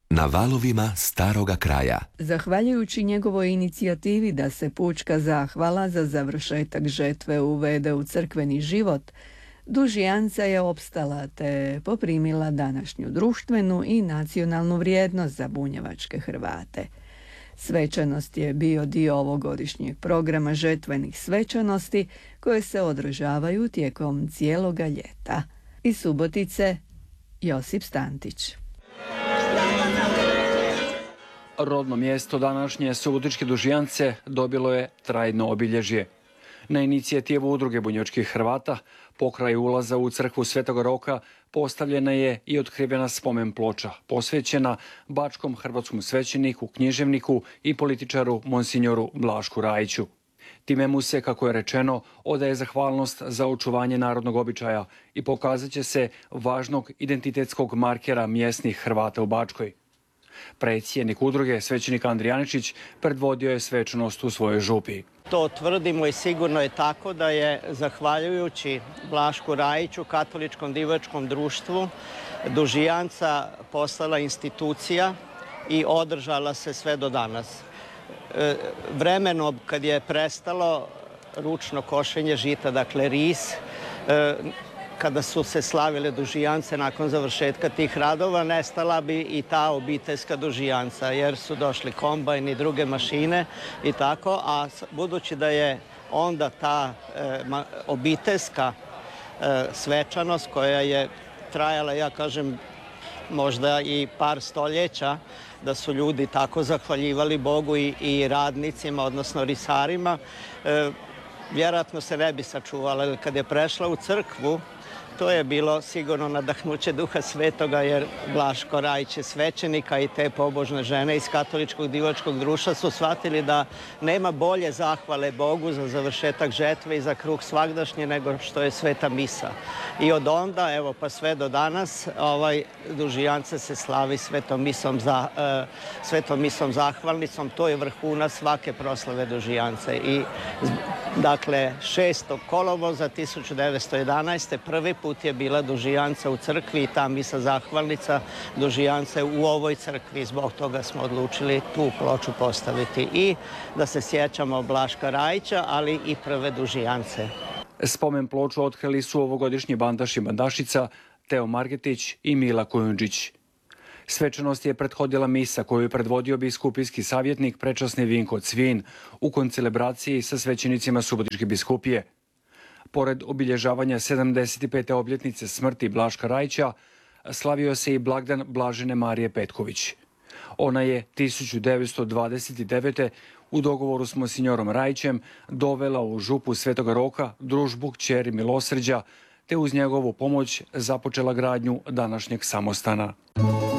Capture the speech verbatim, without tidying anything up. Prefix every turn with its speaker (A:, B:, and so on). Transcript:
A: Na valovima staroga kraja.
B: Zahvaljujući njegovoj inicijativi da se pučka zahvala za završetak žetve uvede u crkveni život, Dužijanca je opstala te poprimila današnju društvenu i nacionalnu vrijednost za bunjevačke Hrvate. Svečanost je bio dio ovogodišnjeg programa žetvenih svečanosti koje se održavaju tijekom cijeloga ljeta. Iz Subotice, Josip Stantić.
C: Rodno mjesto današnje Subotičke Dužijance dobilo je trajno obilježje. Na inicijativu Udruge bunjevačkih Hrvata pokraj ulaza u crkvu Svetog Roka postavljena je i otkrivena spomen ploča posvećena bačkom hrvatskom svećeniku, književniku i političaru monsinjoru Blašku Rajiću. Time mu se, kako je rečeno, odaje zahvalnost za očuvanje narodnog običaja i pokazat će se važnog identitetskog markera mjesnih Hrvata u Bačkoj. Predsjednik udruge, svećenik Andrijaničić, predvodio je svečanost u svojoj župi.
D: To tvrdimo i sigurno je tako da je, zahvaljujući Blašku Rajiću, katoličkom divačkom društvu, Dužijanca postala institucija i održala se sve do danas. Vremenom kad je prestalo ručno košenje žita, dakle ris, kada su se slavile Dužijance nakon završetka tih radova, nestala bi i ta obiteljska Dužijanca, jer su došli kombajn i druge mašine i tako, a budući da je onda ta e, ma, obiteljska e, svečanost koja je trajala, ja kažem, možda i par stoljeća, da su ljudi tako zahvaljivali Bogu i, i radnicima, odnosno risarima, e, vjerojatno se ne bi sačuvala, jer kad je prešla u crkvu, to je bilo sigurno nadahnuće Duha Svetoga, jer Blaško Rajić je svećenika i te pobožne žene iz katoličkog divačkog društva su shvatili da nema bolje zahvale Bogu za završetak žetve i za kruh svagdašnji nego što je sveta misa. I od onda, evo pa sve do danas, ovaj Dužijance se slavi svetom misom, za, uh, svetom misom zahvalnicom. To je vrhunac svake proslave Dužijance. I dakle, šestog kolovoza tisuću devetsto jedanaeste. prvi put je bila Dužijanca u crkvi i ta misa zahvalnica Dužijance u ovoj crkvi. Zbog toga smo odlučili tu ploču postaviti i da se sjećamo Blaška Rajića, ali i prve Dužijance.
C: Spomen ploču otkrili su ovogodišnji bandaš i bandašica Teo Margetić i Mila Kujundžić. Svečanost je prethodila misa koju je predvodio biskupijski savjetnik prečasni Vinko Cvin u koncelebraciji sa svećenicima Subotičke biskupije. Pored obilježavanja sedamdeset pete obljetnice smrti Blaška Rajića, slavio se i blagdan Blažene Marije Petković. Ona je tisuću devetsto dvadeset devete. u dogovoru s monsinjorom Rajićem dovela u župu Svetog Roka družbu kćeri Milosrđa, te uz njegovu pomoć započela gradnju današnjeg samostana.